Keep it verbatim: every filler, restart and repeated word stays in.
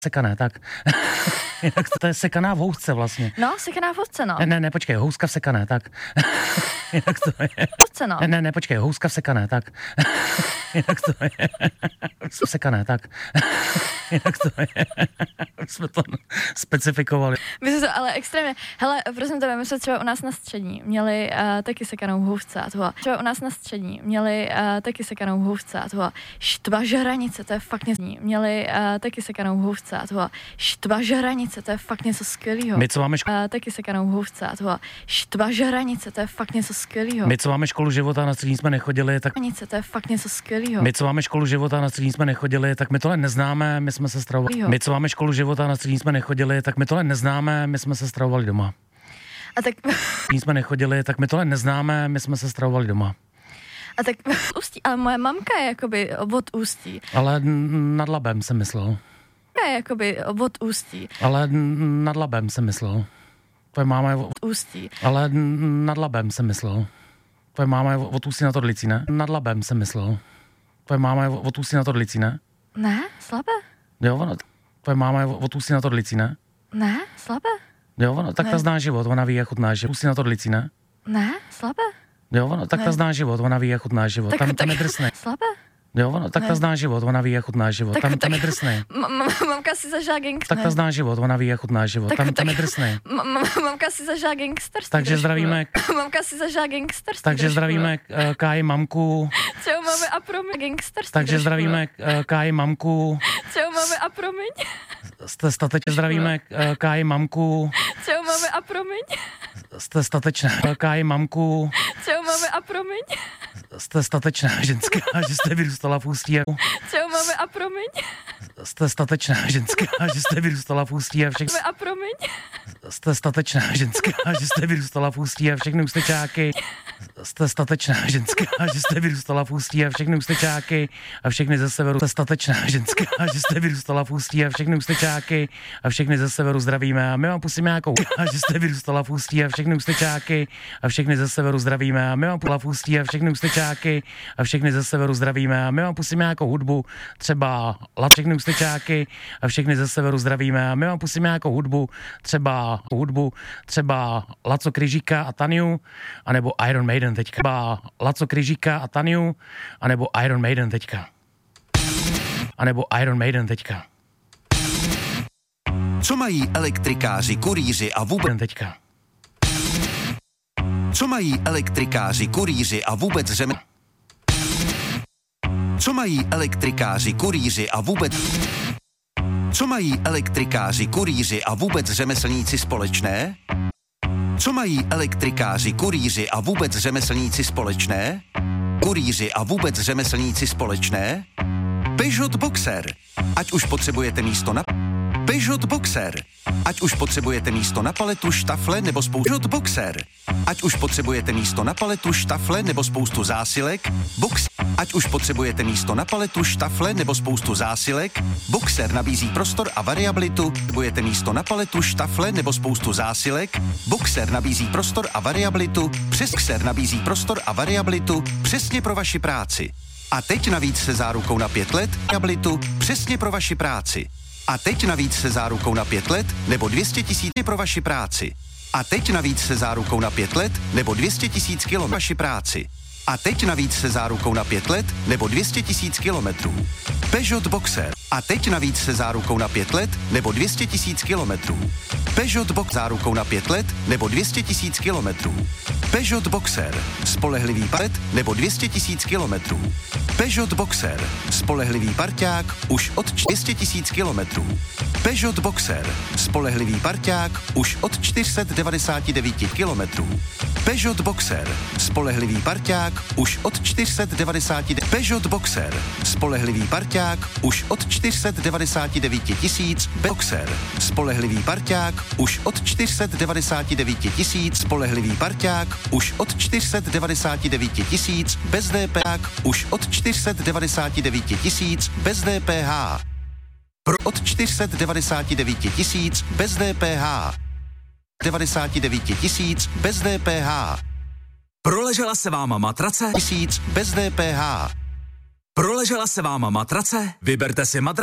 Sekané, tak. Jinak to je sekaná v housce vlastně. No, sekaná v housce, no. Ne, ne, ne, počkej, houska v sekané, tak. Jinak to je. Housce, no. Ne, ne, ne, počkej, houska v sekané, tak. Jinak to je. Sekané, tak. Jinak to je. Jsme to specifikovali. My jsme to ale extrémně. Hele, prosím tebe, my jsme třeba u nás na střední měli uh, taky sekanou v housce a toho. Třeba u nás na střední měli uh, taky sekanou v housce a toho. Štva žranice, to je fakt něco. Měli uh, taky sekanou v housce a toho. Štva žranice, to je fakt něco skvělýho. My, co máme školu... Uh, taky sekanou v housce a toho. Štva žranice, to je fakt něco skvělýho. My, co máme školu života, na střední jsme nechodili, tak... Žranice, to je fakt něco skvělýho. My, co máme školu života, na střední jsme nechodili, tak my tohle neznáme, my jsme se stravovali. My, co máme školu života, na střední jsme nechodili, tak my tohle neznáme, my jsme se stravovali doma. A tak... My jsme nechodili, tak my tohle neznáme, my jsme se stravovali doma. A tak Ústí, ale moje mamka je jakoby od Ústí. Ale nad Labem jsem myslel. Je jakoby od Ústí. Ale nad Labem jsem myslel. Tvoje máma je od Ústí. Ale nad Labem jsem myslel. Tvoje máma je od Ústí nad Orlicí, ne? Nad Labem jsem myslel. Tvoje máma je od Ústí nad Orlicí, ne? Ne, slabé. Jo, ono, tvoje máma je od Ústí nad Orlicí, ne? Ne, slabé. Jo, ono, tak ne. Ta zná život, ona ví, jak chutná život. Ústí nad Orlicí, ne? Ne, slabé. Jo, ono, tak ne. Ta zná život, ona ví, jak chutná život. Tak, tam, tak, tam je drsnej. Slabé. Jo, ono, tak ne. Ta zná život, ona ví, jak chutná život. Tak, tam, tak, tam je drsnej. Mamka si zažila gangster. Tak ta zná život, ona ví, jak chutná život. Tak, tam, tak, tam je drsnej. Mamka si zažila gangsterství. Takže zdravíme. Mamka si zažila gangsterství. Takže zdravíme uh, Káji mamku. Čau, máme a promiň. Gangsterství. Takže zdravíme uh, Káji mamku. Čau, máme a promiň. Jste statečně zdravíme uh, Káji mamku. Čau, máme a promiň. Jste statečná Káji mamku. Čau, máme a promiň. Jste statečná ženská, že jste vyrůstala v Ústí. A... Čau, máme a promiň. Jste statečná ženská, že jste vyrůstala v Ústí a všechny... A promiň. Jste statečná ženská, že jste vyrůstala v Ústí a všechny ústečáky. Jste statečná ženská, že jste vyrůstala v Ústí a všechny ústečáky a všechny ze severu. Jste statečná ženská, že jste vyrůstala v Ústí a všechny ústečáky a všechny ze severu zdravíme a my vám pusíme nějakou, že jste vyrůstala v Ústí a všechny ústečáky a všechny ze severu zdravíme a my vám pusíme v Ústí a všechny ústečáky a všechny ze severu zdravíme a my vám pusíme nějakou hudbu, třeba všechny ústečáky a všechny ze severu zdravíme a my vám pusíme nějakou hudbu, třeba hudbu, třeba Laco Kryžíka a Taniu, anebo Iron Maiden teďka. Třeba Laco Kryžíka a Taniu, anebo Iron Maiden teďka. Anebo Iron Maiden teďka. Co mají elektrikáři, kurýři a vůbec... Teďka. Co mají elektrikáři, kurýři a vůbec řeme... Co mají elektrikáři, kurýři a vůbec... Co mají elektrikáři, kurýři a vůbec řemeslníci společné? Co mají elektrikáři, kurýři a vůbec řemeslníci společné? Kurýři a vůbec řemeslníci společné? Peugeot Boxer. Ať už potřebujete místo na... Peugeot Boxer. Ať už potřebujete místo na paletu, štafle nebo spoustu... Peugeot Boxer. Ať už potřebujete místo na paletu, štafle nebo spoustu zásilek, Box. Ať už potřebujete místo na paletu, štafle nebo spoustu zásilek, Boxer nabízí prostor a variabilitu. Potřebujete místo na paletu, štafle nebo spoustu zásilek, Boxer nabízí prostor a variabilitu. Přes Boxer nabízí prostor a variabilitu přesně pro vaši práci. A teď navíc se zárukou na pět let variabilitu přesně pro vaši práci. A teď navíc se zárukou na pět let nebo dvě stě tisíc pro vaši práci. A teď navíc se zárukou na pět let nebo dvě stě tisíc kilometrů vaši práci. A teď navíc se zárukou na pět let nebo dvě stě tisíc kilometrů. Peugeot Boxer. A teď navíc se zárukou na pět let nebo dvě stě tisíc kilometrů. Peugeot Boxer zárukou na pět let nebo dvě stě tisíc kilometrů. Peugeot Boxer. Spolehlivý palet nebo dvě stě tisíc kilometrů. Peugeot Boxer. Spolehlivý parťák už od dvě stě tisíc kilometrů. Peugeot Boxer. Spolehlivý parťák už od čtyři sta devadesát devět kilometrů. Peugeot Boxer. Spolehlivý parťák už od čtyři sta devadesát devět. Peugeot Boxer. Spolehlivý parťák už od čtyři sta devadesát devět tisíc. Boxer. Spolehlivý parťák už od čtyři sta devadesát devět tisíc. Spolehlivý parťák už od čtyři sta devadesát devět tisíc. Bez D P H už od čtyři sta devadesát devět tisíc. Bez D P H. Pro od čtyři sta devadesát devět tisíc. Bez D P H. devadesát devět tisíc. Bez D P H. Proležela se vám matrace? Tisíc. Bez D P H. Proležela se vám matrace? Vyberte si matrace